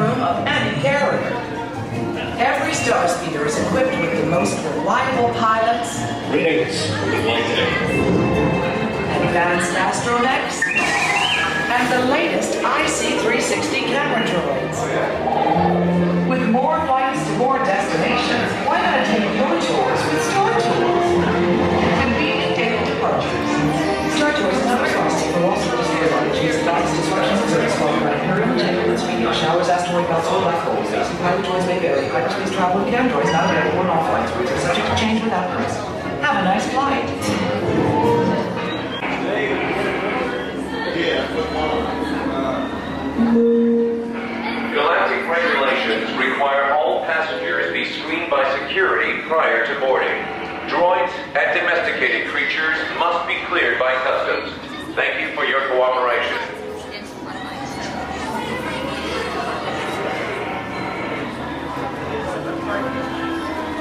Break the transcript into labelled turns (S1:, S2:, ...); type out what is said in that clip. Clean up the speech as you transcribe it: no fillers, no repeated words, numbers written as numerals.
S1: room of any carrier. Every star speeder is equipped with the most reliable pilots,
S2: Greetings, flight deck.
S1: advanced astronauts, and the latest IC-360 camera droids. With more flights to more destinations, why not take your tours with Star Tours? Convenient daily departures. Star Tours is not responsible for all service airlines, flights, disruptions, and service followed by Imperial entanglements, meteor showers, asteroid belts, or black holes. Basic pilot droids may vary. Hyperspace travel with cam droids not available on all flights. Routes are subject to change without price. Have a nice flight.
S3: Galactic regulations require all passengers be screened by security prior to boarding. Droids and domesticated creatures must be cleared by